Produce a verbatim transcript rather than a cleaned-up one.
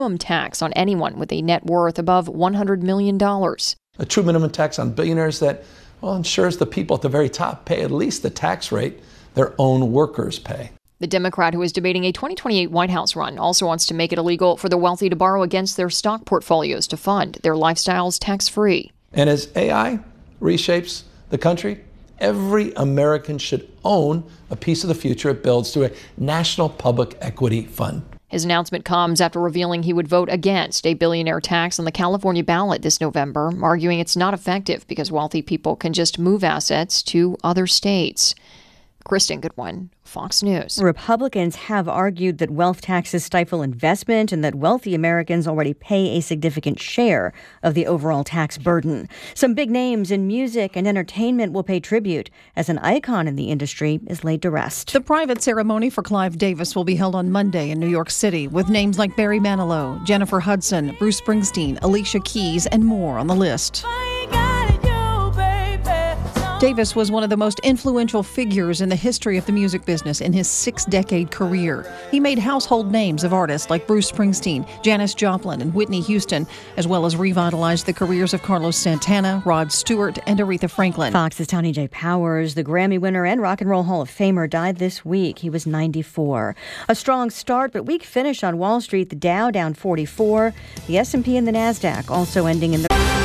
minimum tax on anyone with a net worth above one hundred million dollars. A true minimum tax on billionaires that, well, ensures the people at the very top pay at least the tax rate their own workers pay. The Democrat who is debating a twenty twenty-eight White House run also wants to make it illegal for the wealthy to borrow against their stock portfolios to fund their lifestyles tax-free. And as A I reshapes the country, every American should own a piece of the future it builds through a national public equity fund. His announcement comes after revealing he would vote against a billionaire tax on the California ballot this November, arguing it's not effective because wealthy people can just move assets to other states. Kristen Goodwin, Fox News. Republicans have argued that wealth taxes stifle investment and that wealthy Americans already pay a significant share of the overall tax burden. Some big names in music and entertainment will pay tribute as an icon in the industry is laid to rest. The private ceremony for Clive Davis will be held on Monday in New York City with names like Barry Manilow, Jennifer Hudson, Bruce Springsteen, Alicia Keys, and more on the list. Davis was one of the most influential figures in the history of the music business in his six-decade career. He made household names of artists like Bruce Springsteen, Janis Joplin, and Whitney Houston, as well as revitalized the careers of Carlos Santana, Rod Stewart, and Aretha Franklin. Fox's Tony J. Powers, the Grammy winner and Rock and Roll Hall of Famer, died this week. He was ninety-four. A strong start, but weak finish on Wall Street. The Dow down forty-four. The S and P and the NASDAQ also ending in the...